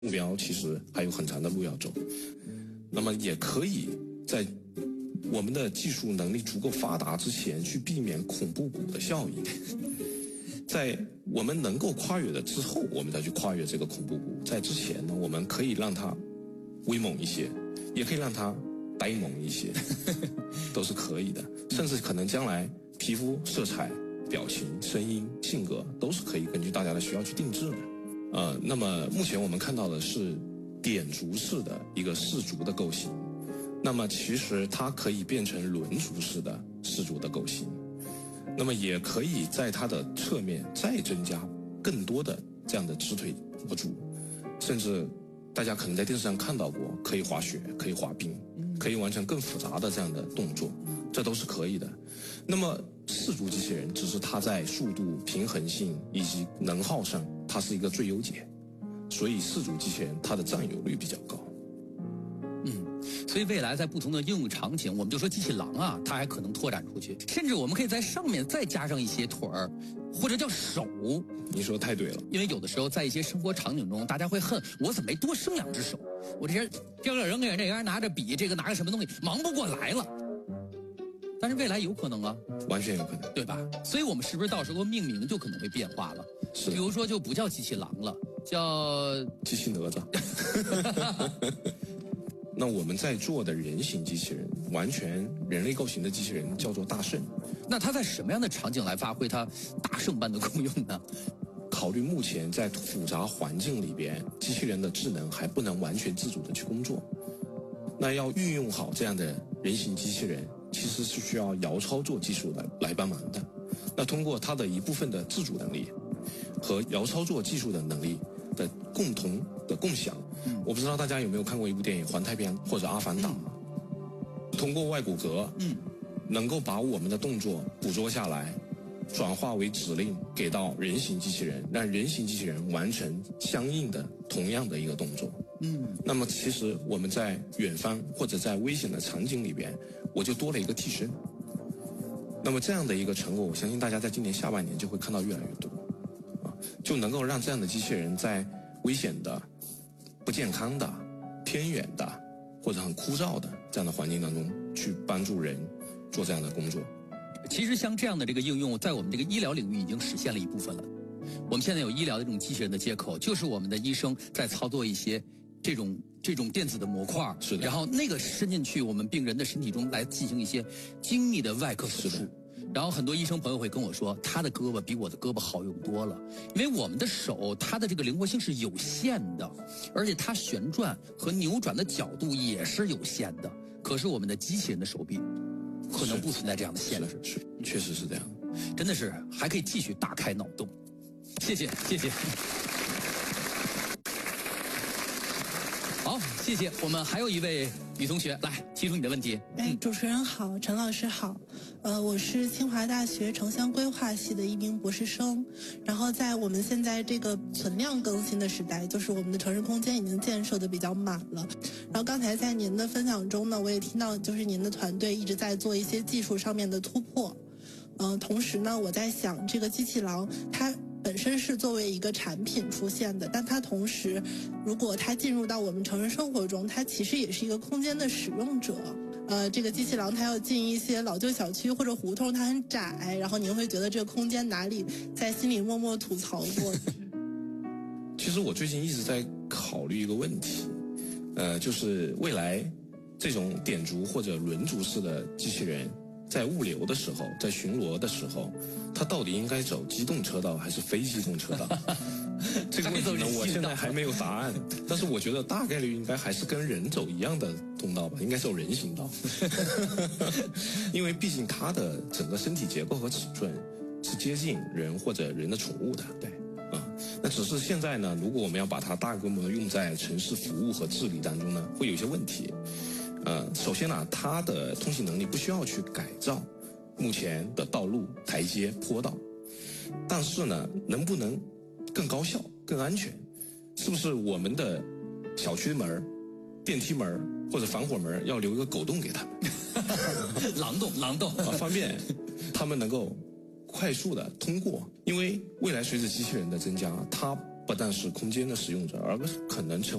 目标其实还有很长的路要走。那么也可以在我们的技术能力足够发达之前去避免恐怖谷的效应，在我们能够跨越的之后，我们再去跨越这个恐怖谷。在之前呢，我们可以让它威猛一些，也可以让它呆萌一些，都是可以的。甚至可能将来皮肤色彩、表情、声音、性格都是可以根据大家的需要去定制的。那么目前我们看到的是点足式的一个四足的构型，那么其实它可以变成轮足式的四足的构型，那么也可以在它的侧面再增加更多的这样的直腿模组，甚至大家可能在电视上看到过，可以滑雪，可以滑冰，可以完成更复杂的这样的动作，这都是可以的。那么四足机器人只是它在速度、平衡性以及能耗上，它是一个最优解，所以四足机器人它的占有率比较高。 所以未来在不同的应用场景，我们就说机器狼啊，它还可能拓展出去，甚至我们可以在上面再加上一些腿儿，或者叫手。 你说太对了， 因为有的时候在一些生活场景中，大家会恨我怎么没多生2只手，我这个人给这边拿着笔，这个拿个什么东西，忙不过来了。但是未来有可能啊， 完全有可能， 对吧？所以我们是不是到时候命名就可能会变化了？ 是， 比如说就不叫机器狼了，叫机器哪吒。那我们在做的人形机器人，完全人类构型的机器人叫做大圣。 那它在什么样的场景来发挥它大圣般的功用呢？ 考虑目前在复杂环境里边，机器人的智能还不能完全自主的去工作。那要运用好这样的人形机器人，其实是需要遥操作技术来帮忙的。那通过它的一部分的自主能力和遥操作技术的能力的共同的共享，我不知道大家有没有看过一部电影《环太平洋》或者《阿凡达》，通过外骨骼，能够把我们的动作捕捉下来，转化为指令给到人形机器人，让人形机器人完成相应的同样的一个动作。那么其实我们在远方或者在危险的场景里边，我就多了一个替身。那么这样的一个成果，我相信大家在今年下半年就会看到越来越多，就能够让这样的机器人在危险的、不健康的、偏远的或者很枯燥的这样的环境当中去帮助人做这样的工作。 其实像这样的这个应用，在我们这个医疗领域已经实现了一部分了。我们现在有医疗的这种机器人的接口，就是我们的医生在操作一些这种电子的模块， 是的， 然后那个伸进去我们病人的身体中来进行一些精密的外科手术。然后很多医生朋友会跟我说，他的胳膊比我的胳膊好用多了，因为我们的手它的这个灵活性是有限的，而且它旋转和扭转的角度也是有限的。可是我们的机器人的手臂可能不存在这样的限制， 是确实是这样， 真的是还可以继续大开脑洞。谢谢。好，谢谢。我们还有一位女同学来提出你的问题。 主持人好，陈老师好。我是清华大学城乡规划系的一名博士生。然后在我们现在这个存量更新的时代，就是我们的城市空间已经建设的比较满了。然后刚才在您的分享中呢，我也听到就是您的团队一直在做一些技术上面的突破。同时呢，我在想这个机器狼它本身是作为一个产品出现的，但它同时如果它进入到我们城市生活中，它其实也是一个空间的使用者。这个机器狼它要进一些老旧小区或者胡同，它很窄，然后您会觉得这个空间哪里，在心里默默吐槽过？ 其实我最近一直在考虑一个问题，就是未来这种点足或者轮足式的机器人在物流的时候，在巡逻的时候，它到底应该走机动车道还是非机动车道？这个问题呢，我现在还没有答案，但是我觉得大概率应该还是跟人走一样的通道吧，应该走人行道。因为毕竟它的整个身体结构和尺寸是接近人或者人的宠物的，对。那只是现在呢，如果我们要把它大规模的用在城市服务和治理当中呢，会有一些问题。首先呢，它的通行能力不需要去改造目前的道路、台阶、坡道，但是呢，能不能更高效、更安全？是不是我们的小区门、电梯门或者防火门要留一个狗洞给他们？ 狼洞方便他们能够快速的通过。因为未来随着机器人的增加，它不但是空间的使用者，而可能成